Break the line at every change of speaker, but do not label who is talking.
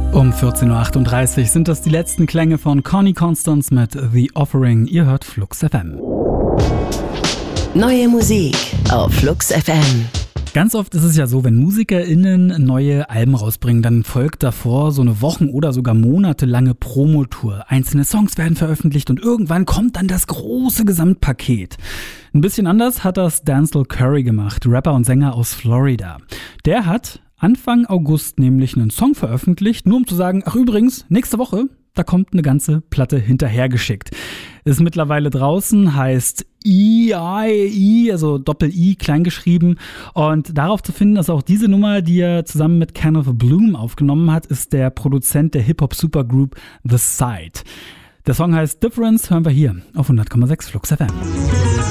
Um 14.38 Uhr sind das die letzten Klänge von Connie Constance mit The Offering. Ihr hört Flux FM.
Neue Musik auf Flux FM.
Ganz oft ist es ja so, wenn MusikerInnen neue Alben rausbringen, dann folgt davor so eine Wochen- oder sogar monatelange Promotour. Einzelne Songs werden veröffentlicht und irgendwann kommt dann das große Gesamtpaket. Ein bisschen anders hat das Denzel Curry gemacht, Rapper und Sänger aus Florida. Der hat Anfang August nämlich einen Song veröffentlicht, nur um zu sagen, ach übrigens, nächste Woche, da kommt eine ganze Platte hinterhergeschickt. Ist mittlerweile draußen, heißt E-I-E, also Doppel-I, klein geschrieben. Und darauf zu finden, dass auch diese Nummer, die er zusammen mit Kenneth Bloom aufgenommen hat, ist der Produzent der Hip-Hop-Supergroup The Side. Der Song heißt Difference, hören wir hier auf 100,6 Flux FM.